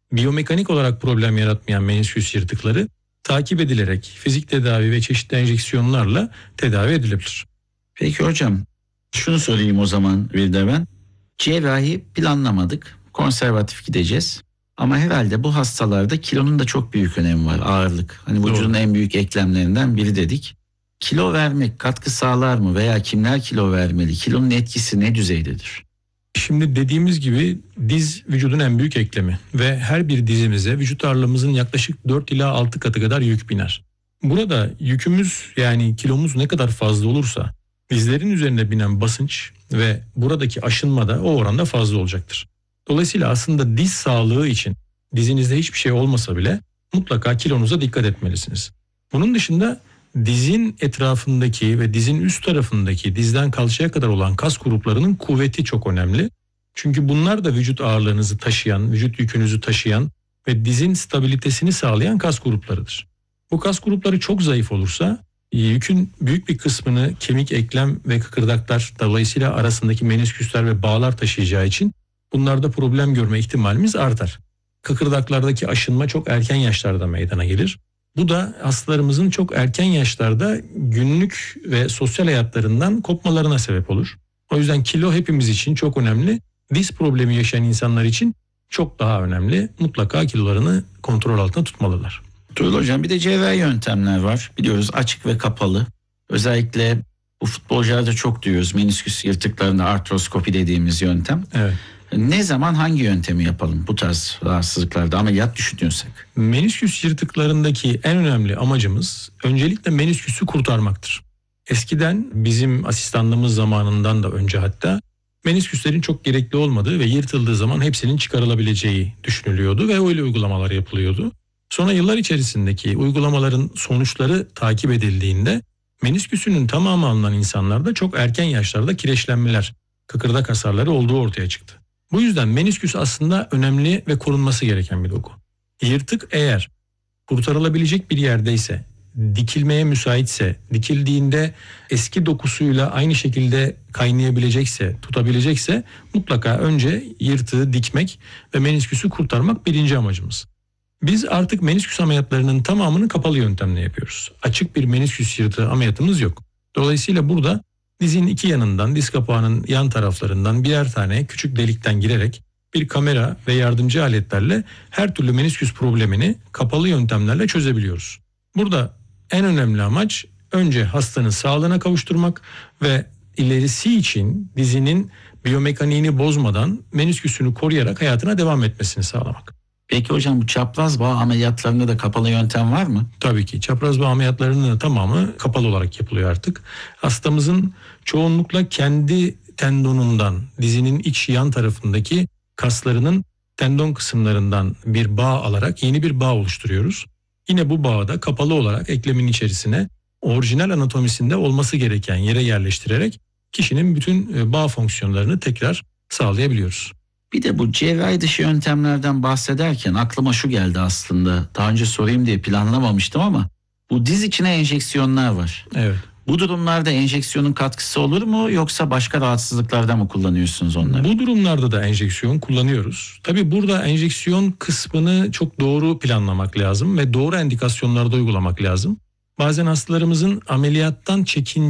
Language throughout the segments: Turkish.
biyomekanik olarak problem yaratmayan menisküs yırtıkları takip edilerek fizik tedavi ve çeşitli enjeksiyonlarla tedavi edilebilir. Peki hocam, şunu sorayım o zaman bir de ben. Cerrahi planlamadık, konservatif gideceğiz. Ama herhalde bu hastalarda kilonun da çok büyük önemi var, ağırlık. Hani vücudun en büyük eklemlerinden biri dedik. Kilo vermek katkı sağlar mı veya kimler kilo vermeli? Kilonun etkisi ne düzeydedir? Şimdi dediğimiz gibi diz vücudun en büyük eklemi ve her bir dizimize vücut ağırlığımızın yaklaşık 4 ila 6 katı kadar yük biner. Burada yükümüz, yani kilomuz ne kadar fazla olursa dizlerin üzerine binen basınç ve buradaki aşınma da o oranda fazla olacaktır. Dolayısıyla aslında diz sağlığı için dizinizde hiçbir şey olmasa bile mutlaka kilonuza dikkat etmelisiniz. Bunun dışında dizin etrafındaki ve dizin üst tarafındaki dizden kalçaya kadar olan kas gruplarının kuvveti çok önemli. Çünkü bunlar da vücut ağırlığınızı taşıyan, vücut yükünüzü taşıyan ve dizin stabilitesini sağlayan kas gruplarıdır. Bu kas grupları çok zayıf olursa yükün büyük bir kısmını kemik, eklem ve kıkırdaklar, dolayısıyla arasındaki menisküsler ve bağlar taşıyacağı için bunlarda problem görme ihtimalimiz artar. Kıkırdaklardaki aşınma çok erken yaşlarda meydana gelir. Bu da hastalarımızın çok erken yaşlarda günlük ve sosyal hayatlarından kopmalarına sebep olur. O yüzden kilo hepimiz için çok önemli. Diz problemi yaşayan insanlar için çok daha önemli. Mutlaka kilolarını kontrol altında tutmalılar. Tuğrul hocam, bir de cerrahi yöntemler var. Biliyoruz, açık ve kapalı. Özellikle bu futbolcularda çok duyuyoruz. Menisküs yırtıklarında artroskopi dediğimiz yöntem. Evet. Ne zaman hangi yöntemi yapalım bu tarz rahatsızlıklarda, ameliyat düşünüyorsak? Menisküs yırtıklarındaki en önemli amacımız öncelikle menisküsü kurtarmaktır. Eskiden bizim asistanlığımız zamanından da önce hatta menisküslerin çok gerekli olmadığı ve yırtıldığı zaman hepsinin çıkarılabileceği düşünülüyordu ve öyle uygulamalar yapılıyordu. Sonra yıllar içerisindeki uygulamaların sonuçları takip edildiğinde menisküsünün tamamı alınan insanlarda çok erken yaşlarda kireçlenmeler, kıkırdak hasarları olduğu ortaya çıktı. Bu yüzden menisküs aslında önemli ve korunması gereken bir doku. Yırtık eğer kurtarılabilecek bir yerdeyse, dikilmeye müsaitse, dikildiğinde eski dokusuyla aynı şekilde kaynayabilecekse, tutabilecekse mutlaka önce yırtığı dikmek ve menisküsü kurtarmak birinci amacımız. Biz artık menisküs ameliyatlarının tamamını kapalı yöntemle yapıyoruz. Açık bir menisküs yırtığı ameliyatımız yok. Dolayısıyla burada dizin iki yanından, diz kapağının yan taraflarından birer tane küçük delikten girerek bir kamera ve yardımcı aletlerle her türlü menisküs problemini kapalı yöntemlerle çözebiliyoruz. Burada en önemli amaç önce hastanın sağlığına kavuşturmak ve ilerisi için dizinin biyomekaniğini bozmadan menisküsünü koruyarak hayatına devam etmesini sağlamak. Peki hocam, bu çapraz bağ ameliyatlarında da kapalı yöntem var mı? Tabii ki çapraz bağ ameliyatlarının da tamamı kapalı olarak yapılıyor artık. Hastamızın çoğunlukla kendi tendonundan, dizinin iç yan tarafındaki kaslarının tendon kısımlarından bir bağ alarak yeni bir bağ oluşturuyoruz. Yine bu bağı da kapalı olarak eklemin içerisine orijinal anatomisinde olması gereken yere yerleştirerek kişinin bütün bağ fonksiyonlarını tekrar sağlayabiliyoruz. Bir de bu cerrahi dışı yöntemlerden bahsederken aklıma şu geldi aslında. Daha önce sorayım diye planlamamıştım ama bu diz içine enjeksiyonlar var. Evet. Bu durumlarda enjeksiyonun katkısı olur mu, yoksa başka rahatsızlıklarda mı kullanıyorsunuz onları? Bu durumlarda da enjeksiyon kullanıyoruz. Tabii burada enjeksiyon kısmını çok doğru planlamak lazım ve doğru endikasyonlarda uygulamak lazım. Bazen hastalarımızın ameliyattan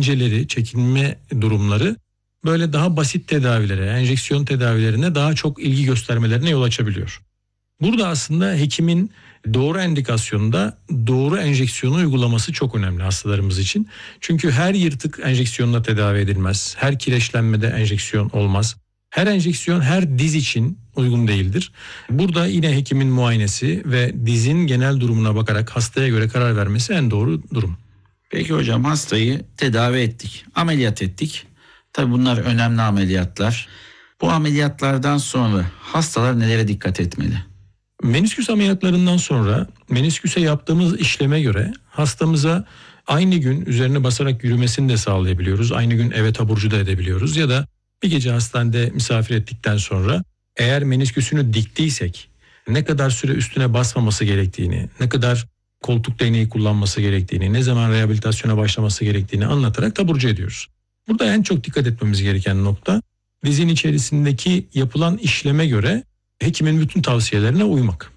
çekinme durumları böyle daha basit tedavilere, enjeksiyon tedavilerine daha çok ilgi göstermelerine yol açabiliyor. Burada aslında hekimin doğru endikasyonda doğru enjeksiyonu uygulaması çok önemli hastalarımız için. Çünkü her yırtık enjeksiyonla tedavi edilmez. Her kireçlenmede enjeksiyon olmaz. Her enjeksiyon her diz için uygun değildir. Burada yine hekimin muayenesi ve dizin genel durumuna bakarak hastaya göre karar vermesi en doğru durum. Peki hocam, hastayı tedavi ettik, ameliyat ettik. Tabii bunlar önemli ameliyatlar. Bu ameliyatlardan sonra hastalar nelere dikkat etmeli? Menisküs ameliyatlarından sonra menisküse yaptığımız işleme göre hastamıza aynı gün üzerine basarak yürümesini de sağlayabiliyoruz. Aynı gün eve taburcu da edebiliyoruz ya da bir gece hastanede misafir ettikten sonra eğer menisküsünü diktiysek ne kadar süre üstüne basmaması gerektiğini, ne kadar koltuk değneği kullanması gerektiğini, ne zaman rehabilitasyona başlaması gerektiğini anlatarak taburcu ediyoruz. Burada en çok dikkat etmemiz gereken nokta dizin içerisindeki yapılan işleme göre hekimin bütün tavsiyelerine uymak.